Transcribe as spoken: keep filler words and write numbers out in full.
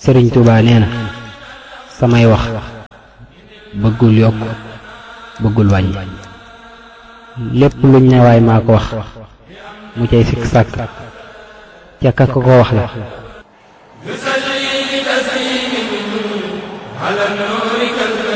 Sëriñ Tuubaa nee na samay wax bëggul yokk bëggul wàññi lépp luñ ne waay maa ko wax mu cay sikk sàkk ca ka ko ko wax la على النور كالبدر